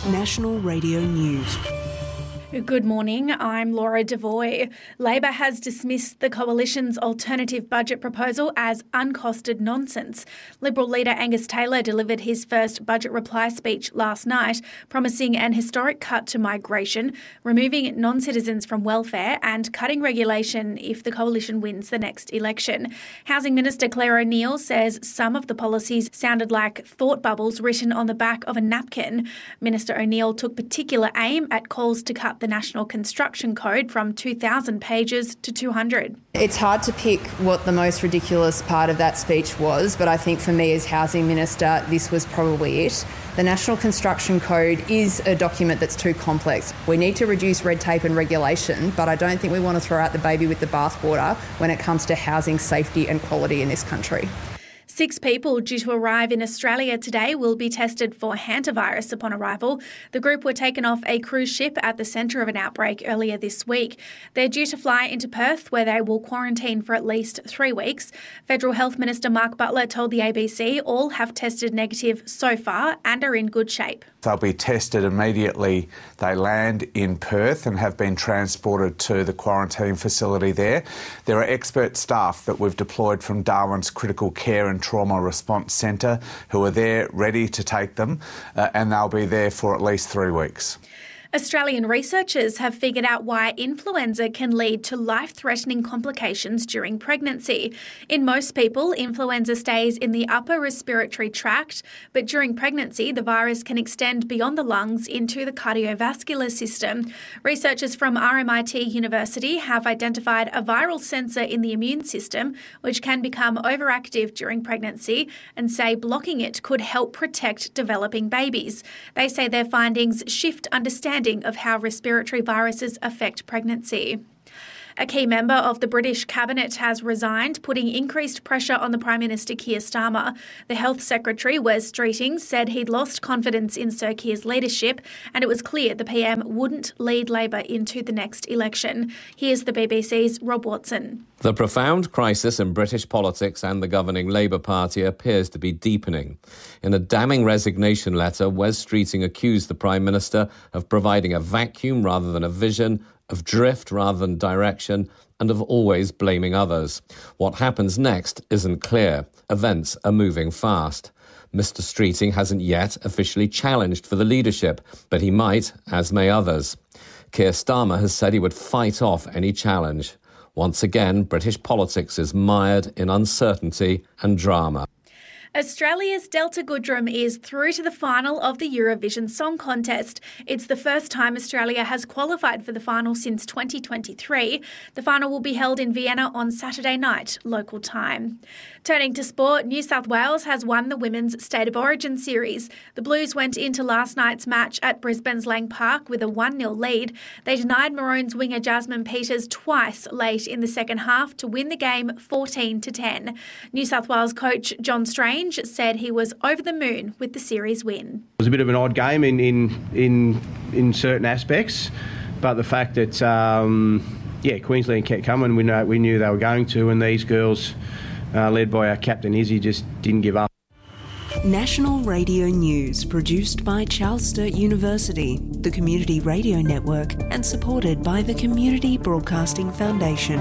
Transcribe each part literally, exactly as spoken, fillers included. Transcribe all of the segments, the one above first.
National Radio News. Good morning, I'm Laura Devoy. Labor has dismissed the Coalition's alternative budget proposal as uncosted nonsense. Liberal leader Angus Taylor delivered his first budget reply speech last night, promising an historic cut to migration, removing non-citizens from welfare and cutting regulation if the Coalition wins the next election. Housing Minister Claire O'Neil says some of the policies sounded like thought bubbles written on the back of a napkin. Minister O'Neil took particular aim at calls to cut the National Construction Code from two thousand pages to two hundred. It's hard to pick what the most ridiculous part of that speech was, but I think for me as Housing Minister, this was probably it. The National Construction Code is a document that's too complex. We need to reduce red tape and regulation, but I don't think we want to throw out the baby with the bathwater when it comes to housing safety and quality in this country. Six people due to arrive in Australia today will be tested for hantavirus upon arrival. The group were taken off a cruise ship at the centre of an outbreak earlier this week. They're due to fly into Perth, where they will quarantine for at least three weeks. Federal Health Minister Mark Butler told the A B C all have tested negative so far and are in good shape. They'll be tested immediately they land in Perth and have been transported to the quarantine facility there. There are expert staff that we've deployed from Darwin's Critical Care and Trauma Response Centre who are there ready to take them, uh, and they'll be there for at least three weeks. Australian researchers have figured out why influenza can lead to life-threatening complications during pregnancy. In most people, influenza stays in the upper respiratory tract, but during pregnancy, the virus can extend beyond the lungs into the cardiovascular system. Researchers from R M I T University have identified a viral sensor in the immune system which can become overactive during pregnancy and say blocking it could help protect developing babies. They say their findings shift understanding of how respiratory viruses affect pregnancy. A key member of the British Cabinet has resigned, putting increased pressure on the Prime Minister Keir Starmer. The Health Secretary, Wes Streeting, said he'd lost confidence in Sir Keir's leadership and it was clear the P M wouldn't lead Labor into the next election. Here's the B B C's Rob Watson. The profound crisis in British politics and the governing Labour Party appears to be deepening. In a damning resignation letter, Wes Streeting accused the Prime Minister of providing a vacuum rather than a vision, of drift rather than direction, and of always blaming others. What happens next isn't clear. Events are moving fast. Mister Streeting hasn't yet officially challenged for the leadership, but he might, as may others. Keir Starmer has said he would fight off any challenge. Once again, British politics is mired in uncertainty and drama. Australia's Delta Goodrem is through to the final of the Eurovision Song Contest. It's the first time Australia has qualified for the final since twenty twenty-three. The final will be held in Vienna on Saturday night, local time. Turning to sport, New South Wales has won the Women's State of Origin series. The Blues went into last night's match at Brisbane's Lang Park with a one nil lead. They denied Maroons winger Jasmine Peters twice late in the second half to win the game fourteen to ten. New South Wales coach John Strange said he was over the moon with the series win. It was a bit of an odd game in in in, in certain aspects, but the fact that um, yeah, Queensland kept coming, we know we knew they were going to, and these girls, uh, led by our captain Izzy, just didn't give up. National Radio News, produced by Charles Sturt University, the Community Radio Network, and supported by the Community Broadcasting Foundation.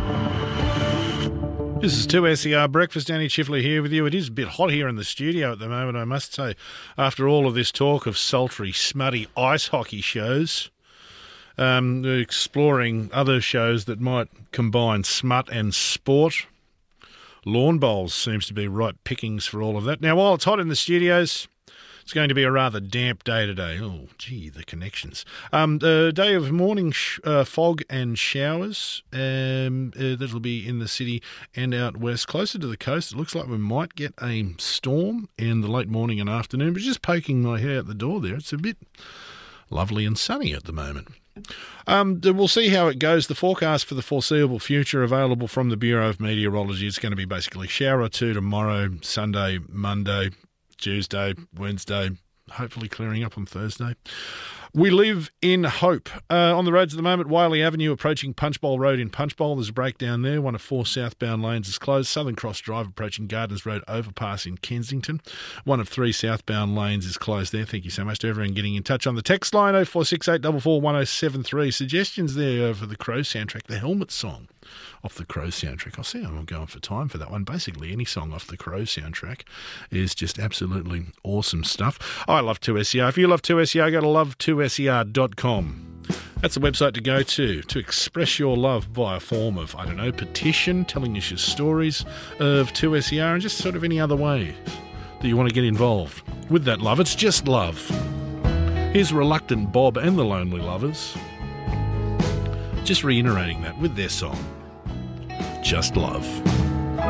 This is two S E R Breakfast. Danny Chifley here with you. It is a bit hot here in the studio at the moment, I must say. After all of this talk of sultry, smutty ice hockey shows, um, exploring other shows that might combine smut and sport, lawn bowls seems to be right pickings for all of that. Now, while it's hot in the studios, it's going to be a rather damp day today. Oh, gee, the connections. Um, a day of morning sh- uh, fog and showers. Um, uh, that'll be in the city and out west, closer to the coast. It looks like we might get a storm in the late morning and afternoon, but just poking my head out the door there, it's a bit lovely and sunny at the moment. Um, we'll see how it goes. The forecast for the foreseeable future available from the Bureau of Meteorology is going to be basically shower or two tomorrow, Sunday, Monday, Tuesday, Wednesday, hopefully clearing up on Thursday. We live in hope. Uh, on the roads at the moment, Wiley Avenue approaching Punchbowl Road in Punchbowl. There's a breakdown there. One of four southbound lanes is closed. Southern Cross Drive approaching Gardens Road overpass in Kensington. One of three southbound lanes is closed there. Thank you so much to everyone getting in touch on the text line oh four six eight four four one oh seven three. Suggestions there for the Crow soundtrack, the Helmet song off the Crow soundtrack. I'll see how I'm going for time for that one. Basically, any song off the Crow soundtrack is just absolutely awesome stuff. I love two S E R. If you love two S E R, go to love two S E R dot com. That's the website to go to to express your love by a form of, I don't know, petition, telling us your stories of two S E R, and just sort of any other way that you want to get involved with that love. It's just love. Here's Reluctant Bob and the Lonely Lovers, just reiterating that with their song, Just Love.